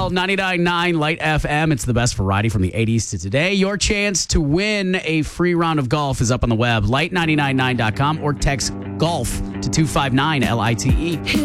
well. 99.9 Light FM. It's the best variety from the 80s to today. Your chance to win a free round of golf is up on the web, light999.com, or text golf to 259 LITE.